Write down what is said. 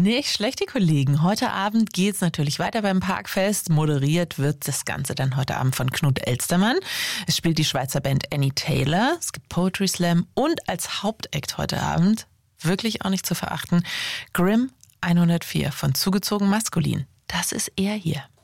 Nicht schlecht, die Kollegen. Heute Abend geht's natürlich weiter beim Parkfest. Moderiert wird das Ganze dann heute Abend von Knut Elstermann. Es spielt die Schweizer Band Annie Taylor. Es gibt Poetry Slam und als Hauptakt heute Abend, wirklich auch nicht zu verachten, Grimm 104 von Zugezogen Maskulin. Das ist er hier.